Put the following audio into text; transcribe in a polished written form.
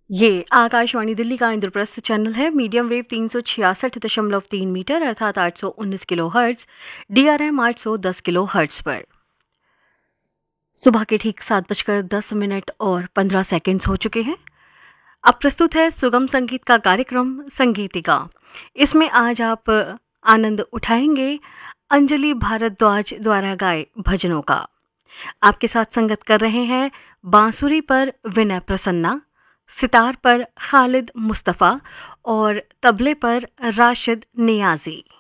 ये आकाशवाणी दिल्ली का इंद्रप्रस्थ चैनल है। मीडियम वेव 366.3 मीटर अर्थात 819 kilo hertz, DRM 810 kilo hertz पर सुबह के ठीक 7:10 और 15 सेकंड्स हो चुके हैं। अब प्रस्तुत है सुगम संगीत का कार्यक्रम संगीतिका। इसमें आज आप आनंद उठाएंगे अंजलि भारद्वाज द्वारा गाए भजनों का। आपके साथ संगत कर रहे हैं बांसुरी पर विनय प्रसन्ना, सितार पर खालिद मुस्तफ़ा और तबले पर राशिद नियाजी।